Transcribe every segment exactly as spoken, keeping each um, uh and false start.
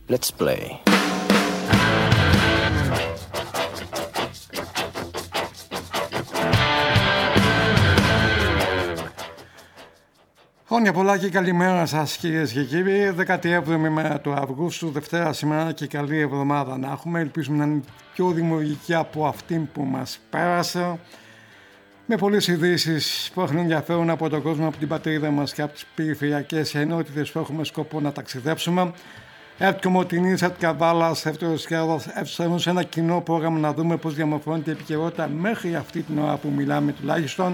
Let's play. Χρόνια πολλά και καλημέρα σας κυρίες και κύριοι. δέκατη έβδομη μέρα του Αυγούστου, Δευτέρα σήμερα, και καλή εβδομάδα να έχουμε. Ελπίζουμε να είναι πιο δημιουργική από αυτή που μας πέρασε. Με πολλές ειδήσεις που έχουν ενδιαφέρον από τον κόσμο, από την πατρίδα μας και από τις περιφερειακές ενότητες που έχουμε σκοπό να ταξιδέψουμε. Εύκολο Μωτινής, Εύκαβάλας, Εύτεροσχέδας, Εύστερων, σε ένα κοινό πρόγραμμα να δούμε πώς διαμορφώνεται η επικαιρότητα μέχρι αυτή την ώρα που μιλάμε τουλάχιστον.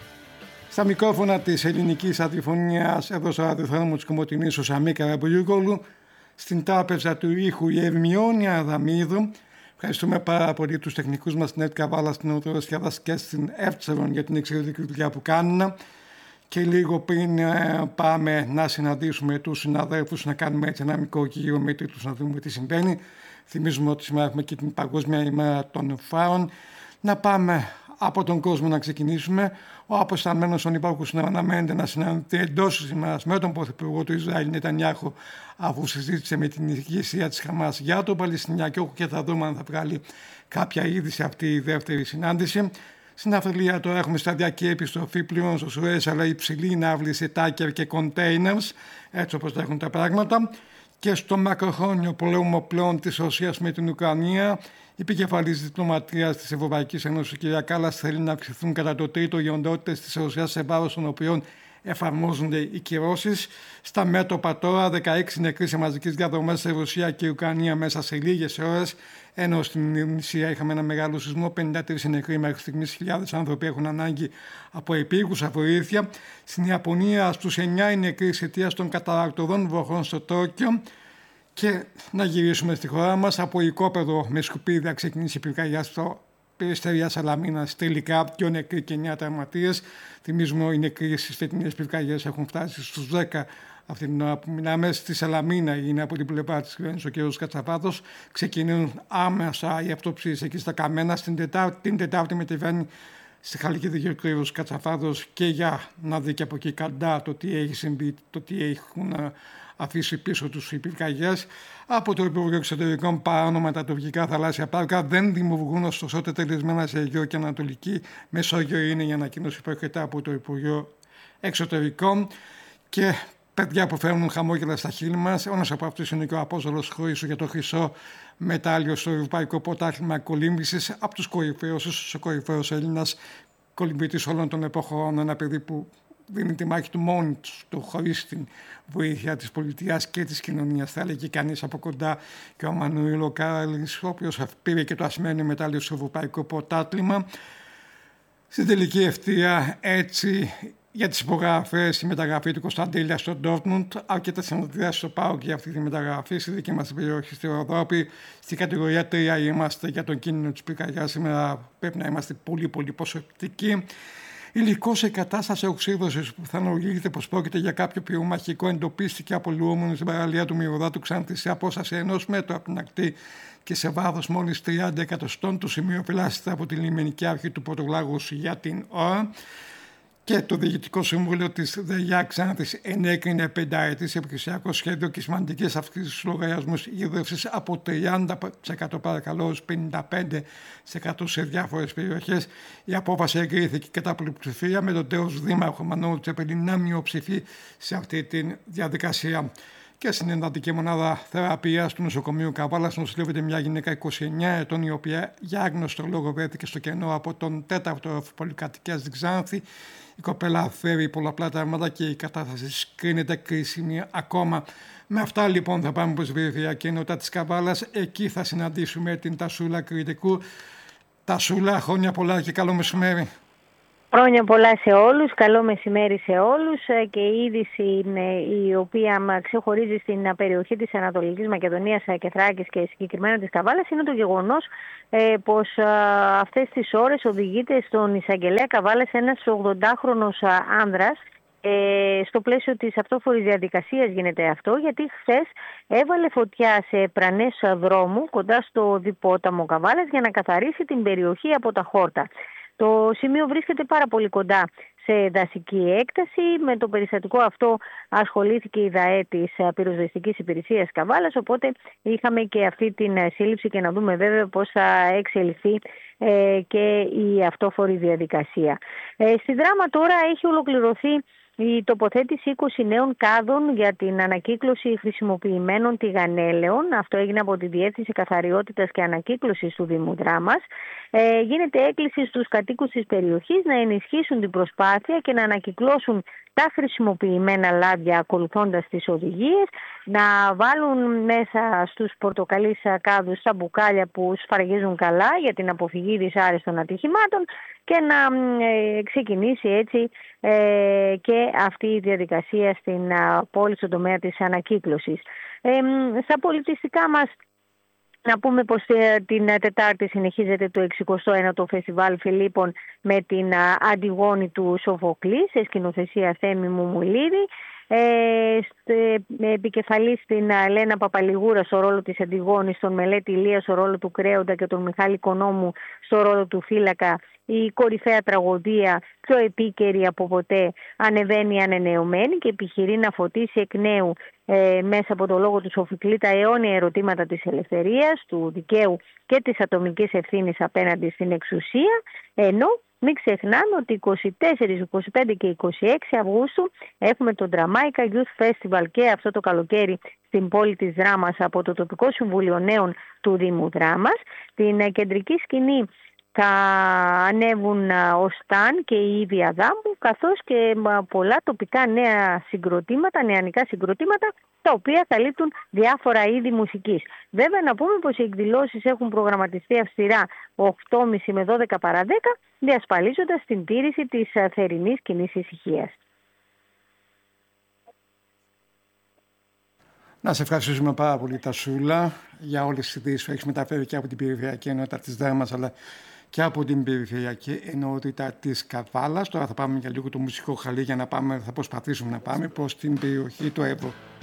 Στα μικρόφωνα της ελληνικής αντιφωνίας, εδώ στο ραδιοφώνο της Κομωτινής, ο Σαμί Καραμπουλιούγκολου, στην τράπεζα του ήχου η Ερμιόνια Αδαμίδου. Ευχαριστούμε πάρα πολύ τους τεχνικούς μας στην Εύκαβάλα, στην Εύτεροσχέδα και στην Εύστερων για την εξαιρετική δουλειά που κάνουν. Και λίγο πριν ε, πάμε να συναντήσουμε τους συναδέλφους, να κάνουμε έτσι ένα μικρό γύρο με τίτλους, να δούμε τι συμβαίνει. Θυμίζουμε ότι σήμερα έχουμε και την Παγκόσμια ημέρα των φάρων. Να πάμε από τον κόσμο να ξεκινήσουμε. Ο αποσταλμένος των υπάρχους αναμένεται να συναντηθεί εντός της ημέρας με τον Πρωθυπουργό του Ισραήλ Νετανιάχου, αφού συζήτησε με την ηγεσία της Χαμάς για το Παλαιστινιακό, και θα δούμε αν θα βγάλει κάποια είδηση αυτή η δεύτερη συνάντηση. Στην Αυστραλία τώρα έχουμε σταδιακή επιστροφή πλέον στο Σουέζ, αλλά υψηλή ναύλη σε τάκερ και containers, έτσι όπως έχουν τα πράγματα. Και στο μακροχρόνιο πολέμο πλέον της Ρωσίας με την Ουκρανία, η επικεφαλής διπλωματίας της Ευρωπαϊκής Ένωσης, η κυρία Κάλλας, θέλει να αυξηθούν κατά το τρίτο οι οντότητες της Ρωσίας σε βάρος των οποίων εφαρμόζονται οι κυρώσεις. Στα μέτωπα τώρα, δεκαέξι νεκροί σε μαζικές διαδρομές σε Ρωσία και Ουκρανία μέσα σε λίγες ώρες, ενώ στην Ινδονησία είχαμε ένα μεγάλο σεισμό, πενήντα τρεις νεκροί μέχρι στιγμής, χιλιάδες άνθρωποι έχουν ανάγκη από επίγουσα βοήθεια. Στην Ιαπωνία στους εννιά οι νεκροί εξαιτίας των καταρακτωδών βροχών στο Τόκιο. Και να γυρίσουμε στη χώρα μας. Από οικόπεδο με σκουπίδια ξεκίνησε η πυρκαγιά στο Περιστεριά Σαλαμίνας, τελικά δύο νεκροί και εννιά τραυματίες. Θυμίζουμε οι νεκροί στις φετινές πυρκαγιές έχουν φτάσει στους δέκα αυτή την ώρα που μιλάμε. Στη Σαλαμίνα είναι από την πλευρά της κυβέρνησης ο κ. Κατσαβάτος. Ξεκινούν άμεσα οι αυτοψίες εκεί στα Καμένα. Στην Τετάρτη, την Τετάρτη μετεβαίνει στη Χαλκίδη ο κ. Κατσαβάτος, και για να δει και από εκεί κοντά το τι έχει συμβεί, το τι έχουν αφήσει πίσω τους οι πυρκαγιές. Από το Υπουργείο Εξωτερικών, παράνομα τα τουρκικά θαλάσσια πάρκα δεν δημιουργούν ωστόσο τελεσμένα σε Αιγαίο και Ανατολική Μεσόγειο, είναι η ανακοίνωση που έρχεται από το Υπουργείο Εξωτερικών. Και παιδιά που φέρνουν χαμόγελα στα χείλη μας, ένας από αυτούς είναι και ο Απόστολος Χρήστος για το χρυσό μετάλλιο στο Ευρωπαϊκό Πρωτάθλημα Κολύμβησης, από τους κορυφαίους, ο κορυφαίος Έλληνας κολυμβητής όλων των εποχών, ένα παιδί που δίνει τη μάχη του μόνοι του, χωρίς την βοήθεια της πολιτείας και της κοινωνίας, θα έλεγε κανείς από κοντά. Και ο Μανουήλο Κάραλης, ο οποίος πήρε και το ασημένιο μετάλλιο στο Ευρωπαϊκό Πρωτάθλημα. Στην τελική ευθεία, έτσι, για τις υπογραφές, η μεταγραφή του Κωνσταντέλια στο Ντόρτμουντ, αρκετές συναντήσεις στο ΠΑΟΚ για αυτή τη μεταγραφή. Στη δική μας περιοχή στη Ευρώπη, στην κατηγορία τρία είμαστε για τον κίνδυνο της πυρκαγιάς. Σήμερα πρέπει να είμαστε πολύ πολύ προσεκτικοί. Υλικό σε κατάσταση οξύδωσης που θα αναλογίζεται πως πρόκειται για κάποιο πυρομαχικό εντοπίστηκε απολυόμενο στην παραλία του Μυρωδάτου Ξάνθη σε απόσταση ενός μέτρου από την ακτή και σε βάθος μόλις τριάντα εκατοστών. Το σημείο φυλάσσεται από τη λιμενική αρχή του Πρωτολάγους για την ώρα. Και το Διοικητικό Συμβούλιο της ΔΕΙΑ Ξάνθης ενέκρινε πενταετής επιχειρησιακό σχέδιο και σημαντικές αυξήσεις στους λογαριασμούς ίδρυυσης από τριάντα τοις εκατό παρακαλώ ως πενήντα πέντε τοις εκατό σε διάφορες περιοχές. Η απόφαση εγκρίθηκε κατά πλειοψηφία, με τον τέος Δήμαρχο Μανώλη Τσεπελή να μειοψηφεί σε αυτή τη διαδικασία. Και στην εντατική μονάδα θεραπείας του νοσοκομείου Καβάλας νοσηλεύεται μια γυναίκα είκοσι εννιά ετών, η οποία για άγνωστο λόγο βρέθηκε στο κενό από τον τέταρτο πολυκατοικίας στην Ξάνθη. Η κοπέλα φέρει πολλαπλά τραύματα και η κατάσταση κρίνεται κρίσιμη ακόμα. Με αυτά λοιπόν θα πάμε προς περιφερειακή ενότητα της Καβάλας. Εκεί θα συναντήσουμε την Τασούλα Κρητικού. Τασούλα, χρόνια πολλά και καλό μεσημέρι. Χρόνια πολλά σε όλους, καλό μεσημέρι σε όλους, και η είδηση είναι η οποία ξεχωρίζει στην περιοχή της Ανατολικής Μακεδονίας και Θράκης και συγκεκριμένα της Καβάλας είναι το γεγονός ε, πως α, αυτές τις ώρες οδηγείται στον εισαγγελέα Καβάλας ένας ογδοντάχρονος άνδρας. Ε, στο πλαίσιο της αυτόφορης διαδικασίας γίνεται αυτό, γιατί χθες έβαλε φωτιά σε πρανές δρόμου κοντά στο διπόταμο Καβάλας για να καθαρίσει την περιοχή από τα χόρτα. Το σημείο βρίσκεται πάρα πολύ κοντά σε δασική έκταση. Με το περιστατικό αυτό ασχολήθηκε η ΔΑΕ της Πυροσβεστικής Υπηρεσίας Καβάλας, οπότε είχαμε και αυτή την σύλληψη και να δούμε βέβαια πώς θα εξελιχθεί ε, και η αυτόφορη διαδικασία. Ε, στη Δράμα τώρα έχει ολοκληρωθεί η τοποθέτηση είκοσι νέων κάδων για την ανακύκλωση χρησιμοποιημένων τηγανέλαιων. Αυτό έγινε από τη Διεύθυνση Καθαριότητας και Ανακύκλωσης του Δήμου Δράμας. Ε, γίνεται έκκληση στους κατοίκους της περιοχής να ενισχύσουν την προσπάθεια και να ανακυκλώσουν τα χρησιμοποιημένα λάδια ακολουθώντας τις οδηγίες, να βάλουν μέσα στους πορτοκαλί κάδους τα μπουκάλια που σφραγίζουν καλά για την αποφυγή δυσάρεστων ατυχημάτων και να ε, ξεκινήσει έτσι ε, και αυτή η διαδικασία στην α, πόλη στον τομέα της ανακύκλωσης. Ε, στα πολιτιστικά μας, να πούμε πως την Τετάρτη συνεχίζεται το εξηκοστό ένατο Φεστιβάλ Φιλίππων με την Αντιγόνη του Σοφοκλή σε σκηνοθεσία Θέμη Μουμουλίδη. Ε, επικεφαλής στην Ελένα Παπαλιγούρα στο ρόλο της Αντιγόνης, τον Μελέτη Ηλία στο ρόλο του Κρέοντα και τον Μιχάλη Κονόμου στο ρόλο του Φύλακα. Η κορυφαία τραγωδία, πιο επίκαιρη από ποτέ, ανεβαίνει ανανεωμένη και επιχειρεί να φωτίσει εκ νέου ε, μέσα από το λόγο του Σοφοκλή τα αιώνια ερωτήματα της ελευθερίας, του δικαίου και της ατομικής ευθύνης απέναντι στην εξουσία, ενώ μην ξεχνάμε ότι είκοσι τέσσερις, είκοσι πέντε και είκοσι έξι Αυγούστου έχουμε το Dramaica Youth Festival και αυτό το καλοκαίρι στην πόλη της Δράμας από το Τοπικό Συμβούλιο Νέων του Δήμου Δράμας. Την κεντρική σκηνή θα ανέβουν ο Σταν και η Ήβια Δάμπου, καθώς και πολλά τοπικά νέα συγκροτήματα, νεανικά συγκροτήματα, τα οποία καλύπτουν διάφορα είδη μουσικής. Βέβαια να πούμε πως οι εκδηλώσεις έχουν προγραμματιστεί αυστηρά οκτώ και μισή με δώδεκα παρά δέκα, διασφαλίζοντας την τήρηση της θερινής κοινής ησυχίας. Να σε ευχαριστήσουμε πάρα πολύ, Τασούλα, για όλες τις ειδήσεις που έχεις μεταφέρει και από την περιφερειακή ενότητα της Δράμας, αλλά και από την περιφερειακή ενότητα της Καβάλας. Τώρα θα πάμε για λίγο το μουσικό χαλί για να πάμε, θα προσπαθήσουμε να πάμε προς την περιοχή του Εύρου.